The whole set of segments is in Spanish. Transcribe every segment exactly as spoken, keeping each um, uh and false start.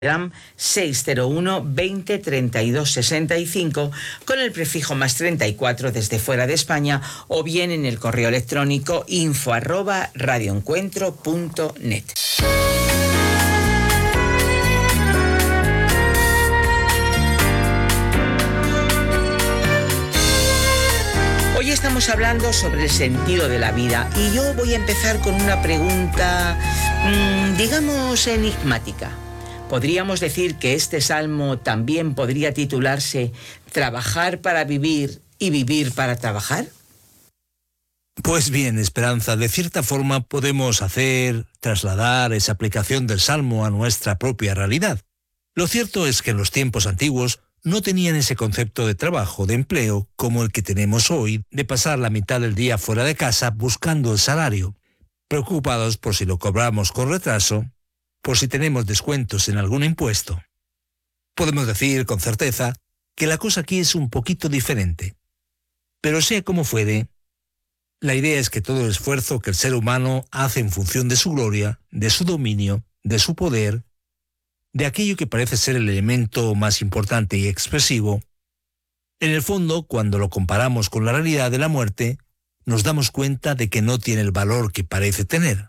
seis cero uno veinte treinta y dos sesenta y cinco con el prefijo más treinta y cuatro desde fuera de España, o bien en el correo electrónico info arroba radioencuentro punto net. Hoy estamos hablando sobre el sentido de la vida y yo voy a empezar con una pregunta, mmm, digamos, enigmática. ¿Podríamos decir que este salmo también podría titularse Trabajar para vivir y vivir para trabajar? Pues bien, Esperanza, de cierta forma podemos hacer, trasladar esa aplicación del salmo a nuestra propia realidad. Lo cierto es que en los tiempos antiguos no tenían ese concepto de trabajo, de empleo, como el que tenemos hoy, de pasar la mitad del día fuera de casa buscando el salario, preocupados por si lo cobramos con retraso, por si tenemos descuentos en algún impuesto. Podemos decir con certeza que la cosa aquí es un poquito diferente. Pero sea como fuere, la idea es que todo el esfuerzo que el ser humano hace en función de su gloria, de su dominio, de su poder, de aquello que parece ser el elemento más importante y expresivo, en el fondo, cuando lo comparamos con la realidad de la muerte, nos damos cuenta de que no tiene el valor que parece tener.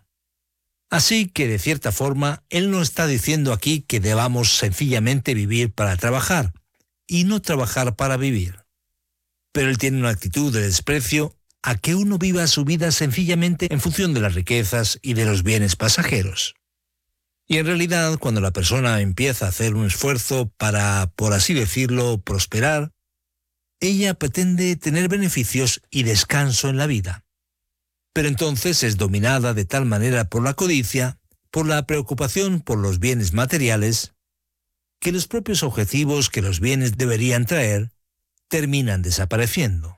Así que, de cierta forma, él no está diciendo aquí que debamos sencillamente vivir para trabajar, y no trabajar para vivir. Pero él tiene una actitud de desprecio a que uno viva su vida sencillamente en función de las riquezas y de los bienes pasajeros. Y en realidad, cuando la persona empieza a hacer un esfuerzo para, por así decirlo, prosperar, ella pretende tener beneficios y descanso en la vida. Pero entonces es dominada de tal manera por la codicia, por la preocupación por los bienes materiales, que los propios objetivos que los bienes deberían traer terminan desapareciendo.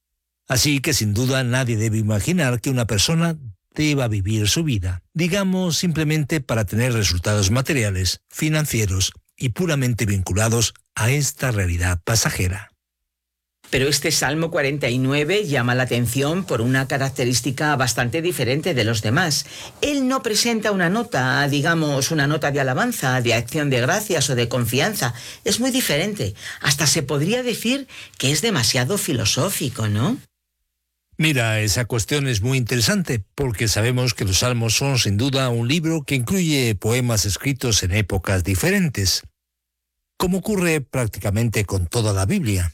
Así que sin duda nadie debe imaginar que una persona deba vivir su vida, digamos simplemente para tener resultados materiales, financieros y puramente vinculados a esta realidad pasajera. Pero este Salmo cuarenta y nueve llama la atención por una característica bastante diferente de los demás. Él no presenta una nota, digamos, una nota de alabanza, de acción de gracias o de confianza. Es muy diferente. Hasta se podría decir que es demasiado filosófico, ¿no? Mira, esa cuestión es muy interesante porque sabemos que los Salmos son sin duda un libro que incluye poemas escritos en épocas diferentes, como ocurre prácticamente con toda la Biblia.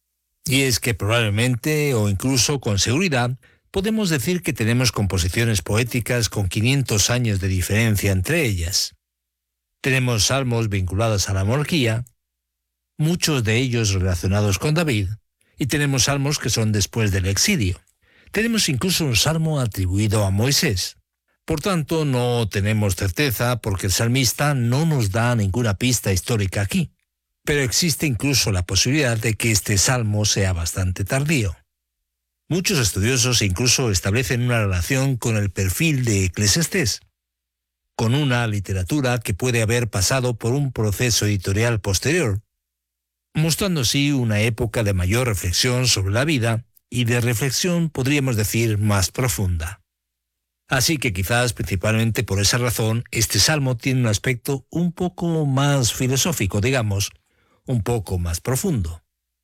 Y es que probablemente, o incluso con seguridad, podemos decir que tenemos composiciones poéticas con quinientos años de diferencia entre ellas. Tenemos salmos vinculados a la monarquía, muchos de ellos relacionados con David, y tenemos salmos que son después del exilio. Tenemos incluso un salmo atribuido a Moisés. Por tanto, no tenemos certeza porque el salmista no nos da ninguna pista histórica aquí. Pero existe incluso la posibilidad de que este salmo sea bastante tardío. Muchos estudiosos incluso establecen una relación con el perfil de Eclesiastés, con una literatura que puede haber pasado por un proceso editorial posterior, mostrando así una época de mayor reflexión sobre la vida y de reflexión, podríamos decir, más profunda. Así que quizás principalmente por esa razón este salmo tiene un aspecto un poco más filosófico, digamos, un poco más profundo.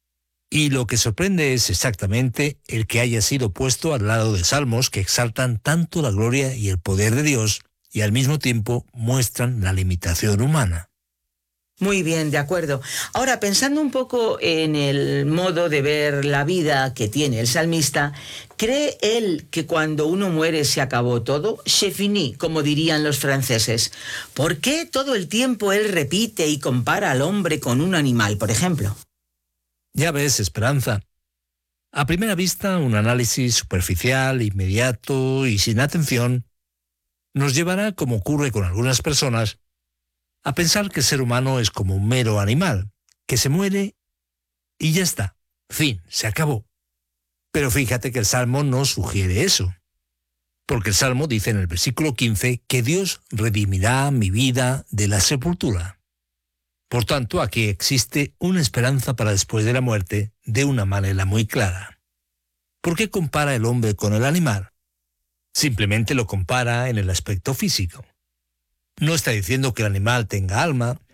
Y lo que sorprende es exactamente el que haya sido puesto al lado de salmos que exaltan tanto la gloria y el poder de Dios y al mismo tiempo muestran la limitación humana. Muy bien, de acuerdo. Ahora, pensando un poco en el modo de ver la vida que tiene el salmista, ¿cree él que cuando uno muere se acabó todo? C'est fini, como dirían los franceses. ¿Por qué todo el tiempo él repite y compara al hombre con un animal, por ejemplo? Ya ves, Esperanza. A primera vista, un análisis superficial, inmediato y sin atención nos llevará, como ocurre con algunas personas, a pensar que el ser humano es como un mero animal, que se muere y ya está. Fin, se acabó. Pero fíjate que el Salmo no sugiere eso. Porque el Salmo dice en el versículo quince que Dios redimirá mi vida de la sepultura. Por tanto, aquí existe una esperanza para después de la muerte de una manera muy clara. ¿Por qué compara el hombre con el animal? Simplemente lo compara en el aspecto físico. No está diciendo que el animal tenga alma,